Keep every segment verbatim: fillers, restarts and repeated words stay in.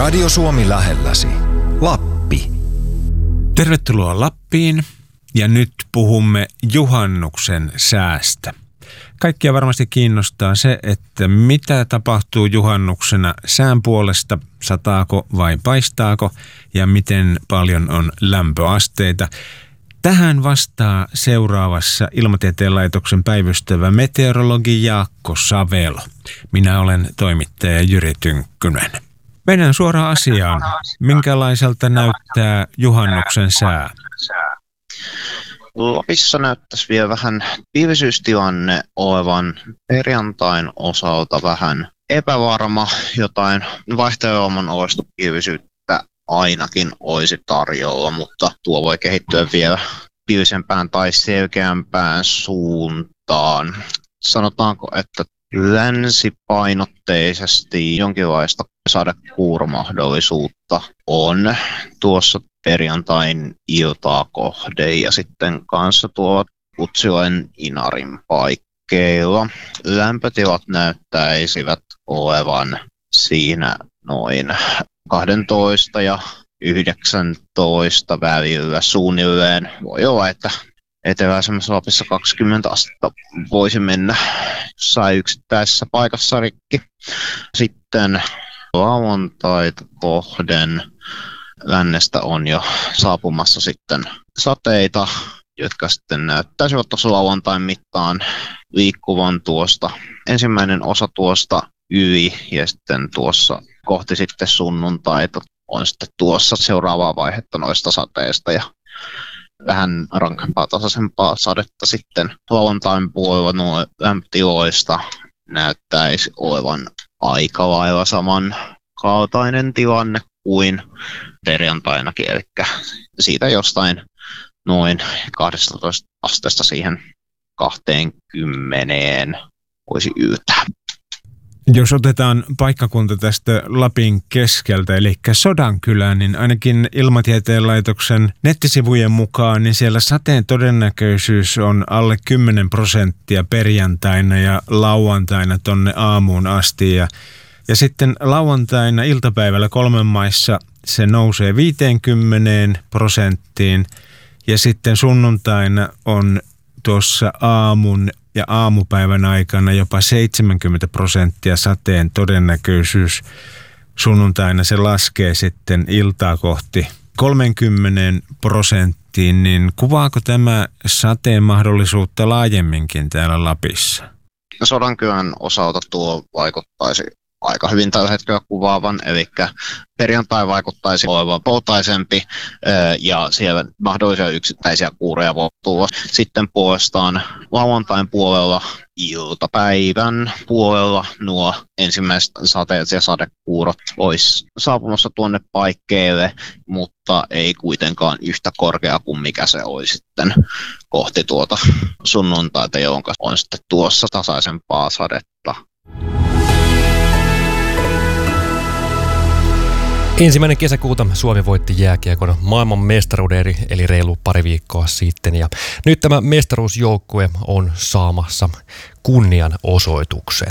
Radio Suomi lähelläsi. Lappi. Tervetuloa Lappiin ja nyt puhumme juhannuksen säästä. Kaikkia varmasti kiinnostaa se, että mitä tapahtuu juhannuksena sään puolesta, sataako vai paistaako ja miten paljon on lämpöasteita. Tähän vastaa seuraavassa Ilmatieteen laitoksen päivystävä meteorologi Jaakko Savelo. Minä olen toimittaja Jyri Tynkkynen. Mennään suoraan asiaan. Minkälaiselta näyttää juhannuksen sää? Lapissa näyttäisi vielä vähän pilvisyystilanne olevan perjantain osalta vähän epävarma. Jotain vaihtelevamman oloista pilvisyyttä ainakin olisi tarjolla, mutta tuo voi kehittyä vielä pilvisempään tai selkeämpään suuntaan. Sanotaanko, että länsipainotteisesti jonkinlaista sadekuuromahdollisuutta on tuossa perjantain iltaa kohde ja sitten kanssa tuolla Utsjoen Inarin paikkeilla. Lämpötilat näyttäisivät olevan siinä noin kaksitoista ja yhdeksäntoista välillä suunnilleen. Voi olla, että eteläisemmässä Lapissa kaksikymmentä astetta voisi mennä jossain yksittäisessä paikassa rikki. Sitten lauantaita kohden lännestä on jo saapumassa sitten sateita, jotka sitten näyttäisivät tuossa lauantain mittaan liikkuvan tuosta. Ensimmäinen osa tuosta yli ja sitten tuossa kohti sitten sunnuntaita on sitten tuossa seuraavaa vaihetta noista sateista ja vähän rankempaa tasaisempaa sadetta sitten lauantain puolella nuo lämpötiloista näyttäisi olevan aika lailla samankaltainen tilanne kuin perjantainakin, eli siitä jostain noin kaksitoista asteesta siihen kaksikymmentä voisi yltää. Jos otetaan paikkakunta tästä Lapin keskeltä, eli Sodankylä, niin ainakin Ilmatieteen laitoksen nettisivujen mukaan, niin siellä sateen todennäköisyys on alle kymmenen prosenttia perjantaina ja lauantaina tonne aamuun asti. Ja, ja sitten lauantaina iltapäivällä kolmen maissa se nousee viiteenkymmeneen prosenttiin ja sitten sunnuntaina on tuossa aamun ja aamupäivän aikana jopa seitsemänkymmentä prosenttia sateen todennäköisyys. Sunnuntaina se laskee sitten iltaa kohti kolmekymmentä prosenttiin, niin kuvaako tämä sateen mahdollisuutta laajemminkin täällä Lapissa? Sodankylän osalta tuo vaikuttaisi aika hyvin tällä hetkellä kuvaavan, eli perjantai vaikuttaisi olevan poutaisempi ja siellä mahdollisia yksittäisiä kuureja voi tulla. Sitten puolestaan lauantain puolella iltapäivän puolella nuo ensimmäiset sateet ja sadekuurot olisi saapumassa tuonne paikkeille, mutta ei kuitenkaan yhtä korkea kuin mikä se oli sitten kohti tuota sunnuntaita, jonka on sitten tuossa tasaisempaa sadetta. Ensimmäinen kesäkuuta Suomi voitti jääkiekon maailman mestaruuden eli reilu pari viikkoa sitten ja nyt tämä mestaruusjoukkue on saamassa kunnianosoituksen.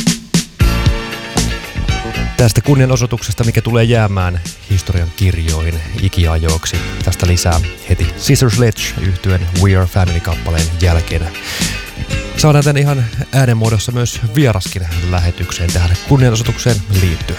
Tästä kunnianosoituksesta, mikä tulee jäämään historian kirjoihin ikiajoiksi. Tästä lisää heti Scissor Sledge yhtyen We Are Family-kappaleen jälkeen. Saadaan tämän ihan äänenmuodossa myös vieraskin lähetykseen tähän kunnianosoitukseen liittyen.